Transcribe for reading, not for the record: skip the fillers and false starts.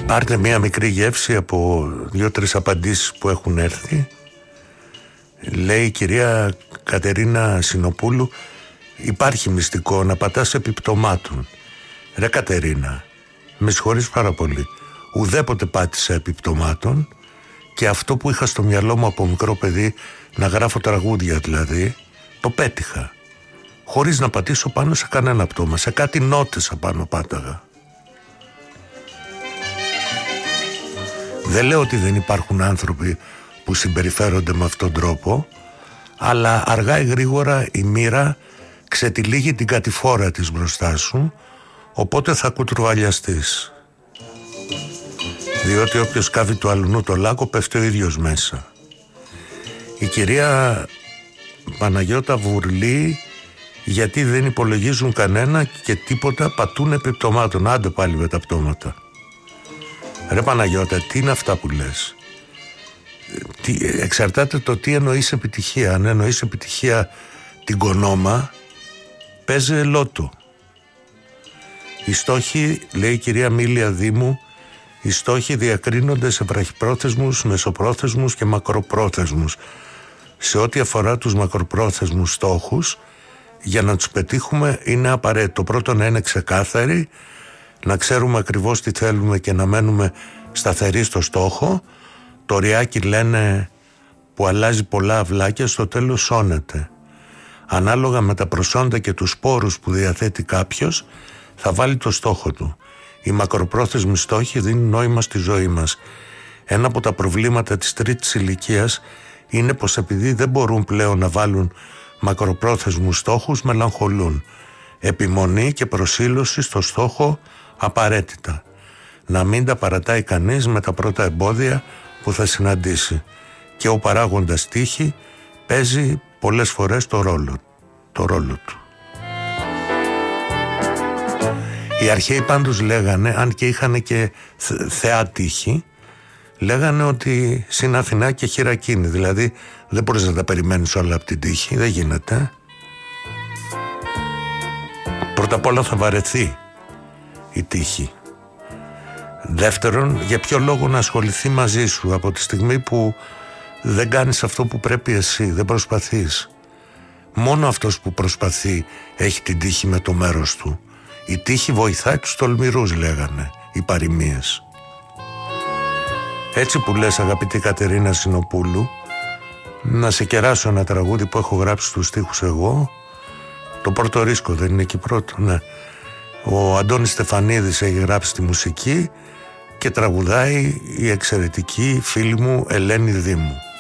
Πάρτε μία μικρή γεύση από 2-3 απαντήσεις που έχουν έρθει. Λέει η κυρία Κατερίνα Συνοπούλου, υπάρχει μυστικό να πατάς επιπτωμάτων. Ρε Κατερίνα, με συγχωρείς πάρα πολύ, ουδέποτε πάτησα επιπτωμάτων, και αυτό που είχα στο μυαλό μου από μικρό παιδί, να γράφω τραγούδια δηλαδή, το πέτυχα, χωρίς να πατήσω πάνω σε κανένα πτώμα, σε κάτι νότες απάνω πάταγα. Δεν λέω ότι δεν υπάρχουν άνθρωποι που συμπεριφέρονται με αυτόν τον τρόπο, αλλά αργά ή γρήγορα η μοίρα ξετυλίγει την κατηφόρα της μπροστά σου, οπότε θα κουτρουβαλιαστείς. Διότι όποιος κάβει του αλουνού το λάκκο πέφτει ο ίδιος μέσα. Η κυρία Παναγιώτα Βουρλή, γιατί δεν υπολογίζουν κανένα και τίποτα, πατούν επιπτωμάτων. Άντε πάλι με τα πτώματα. Ρε Παναγιώτα, τι είναι αυτά που λες? Εξαρτάται το τι εννοείς επιτυχία. Αν εννοείς επιτυχία την κονόμα, παίζε λότο. Οι στόχοι, λέει η κυρία Μίλια Δήμου, οι στόχοι διακρίνονται σε βραχυπρόθεσμους, μεσοπρόθεσμους και μακροπρόθεσμους. Σε ό,τι αφορά τους μακροπρόθεσμους στόχους, για να τους πετύχουμε είναι απαραίτητο πρώτον να είναι ξεκάθαροι, να ξέρουμε ακριβώς τι θέλουμε και να μένουμε σταθεροί στο στόχο. Το ριάκι, λένε, που αλλάζει πολλά αυλάκια, στο τέλος σώνεται. Ανάλογα με τα προσόντα και τους πόρους που διαθέτει κάποιος, θα βάλει το στόχο του. Οι μακροπρόθεσμοι στόχοι δίνουν νόημα στη ζωή μας. Ένα από τα προβλήματα της τρίτης ηλικίας είναι πως επειδή δεν μπορούν πλέον να βάλουν μακροπρόθεσμους στόχους, μελαγχολούν. Επιμονή και προσήλωση στο στόχο απαραίτητα. Να μην τα παρατάει κανείς με τα πρώτα εμπόδια που θα συναντήσει. Και ο παράγοντας τύχη παίζει πολλές φορές το ρόλο του. Οι αρχαίοι πάντως λέγανε, αν και είχαν και θεά τύχη, λέγανε ότι συν Αθηνά και χειρακίνη. Δηλαδή δεν μπορείς να τα περιμένεις όλα από την τύχη, δεν γίνεται. Πρώτα απ' όλα θα βαρεθεί η τύχη. Δεύτερον, για ποιο λόγο να ασχοληθεί μαζί σου από τη στιγμή που δεν κάνεις αυτό που πρέπει εσύ, δεν προσπαθείς. Μόνο αυτός που προσπαθεί έχει την τύχη με το μέρος του. Η τύχη βοηθάει τους τολμηρούς, λέγανε οι παροιμίες. Έτσι που λες, αγαπητή Κατερίνα Συνοπούλου, να σε κεράσω ένα τραγούδι που έχω γράψει τους στίχους εγώ. Το πρώτο ρίσκο δεν είναι εκεί πρώτο? Ναι. Ο Αντώνης Στεφανίδης έχει γράψει τη μουσική και τραγουδάει η εξαιρετική φίλη μου Ελένη Δήμου.